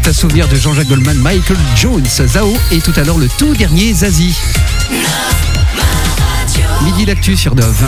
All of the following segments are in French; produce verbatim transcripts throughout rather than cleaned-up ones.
un souvenir de Jean-Jacques Goldman, Michael Jones, Zao et tout à l'heure le tout dernier Zazie. Midi l'actu sur Nove.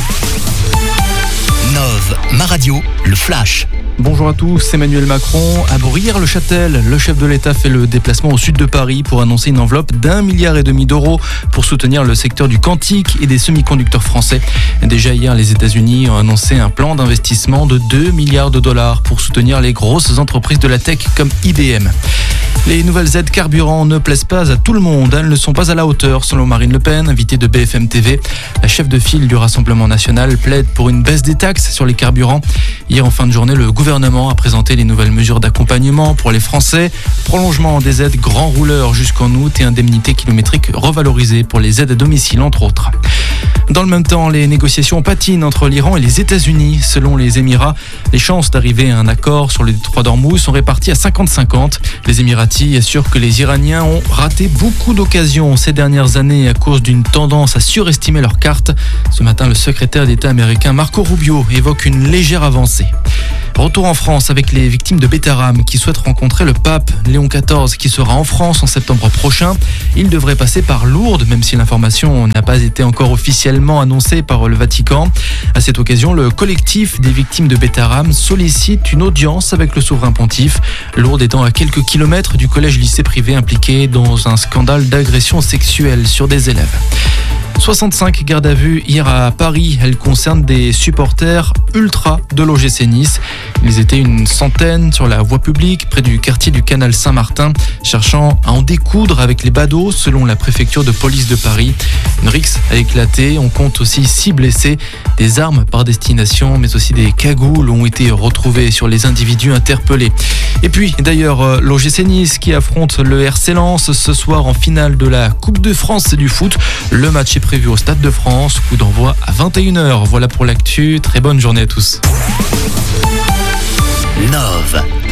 Nove, ma radio, le flash. Bonjour à tous, Emmanuel Macron. À Brière-le-Châtel, le chef de l'État fait le déplacement au sud de Paris pour annoncer une enveloppe d'un milliard et demi d'euros pour soutenir le secteur du quantique et des semi-conducteurs français. Déjà hier, les États-Unis ont annoncé un plan d'investissement de deux milliards de dollars pour soutenir les grosses entreprises de la tech comme I B M. Les nouvelles aides carburant ne plaisent pas à tout le monde. Elles ne sont pas à la hauteur, selon Marine Le Pen, invitée de B F M T V. La chef de file du Rassemblement national plaide pour une baisse des taxes sur les carburants. Hier, en fin de journée, le gouvernement a présenté les nouvelles mesures d'accompagnement pour les Français. Prolongement des aides grand rouleur jusqu'en août et indemnité kilométrique revalorisée pour les aides à domicile, entre autres. Dans le même temps, les négociations patinent entre l'Iran et les États-Unis. Selon les Émirats, les chances d'arriver à un accord sur le détroit d'Ormuz sont réparties à cinquante cinquante. Les Émiratis assurent que les Iraniens ont raté beaucoup d'occasions ces dernières années à cause d'une tendance à surestimer leurs cartes. Ce matin, le secrétaire d'État américain Marco Rubio évoque une légère avancée. Retour en France avec les victimes de Betterham qui souhaitent rencontrer le pape Léon quatorze qui sera en France en septembre prochain. Il devrait passer par Lourdes, même si l'information n'a pas été encore officiellement annoncée par le Vatican. À cette occasion, le collectif des victimes de Betterham sollicite une audience avec le souverain pontife. Lourdes étant à quelques kilomètres du collège-lycée privé impliqué dans un scandale d'agression sexuelle sur des élèves. soixante-cinq gardes à vue hier à Paris. Elles concernent des supporters ultra de l'O G C Nice. Ils étaient une centaine sur la voie publique près du quartier du Canal Saint-Martin, cherchant à en découdre avec les badauds selon la préfecture de police de Paris. Une rixe a éclaté. On compte aussi six blessés. Des armes par destination, mais aussi des cagoules ont été retrouvées sur les individus interpellés. Et puis d'ailleurs, l'O G C Nice qui affronte le R C Lens ce soir en finale de la Coupe de France du foot. Le match est prévu au Stade de France, coup d'envoi à vingt et une heures. Voilà pour l'actu, très bonne journée à tous. Nove.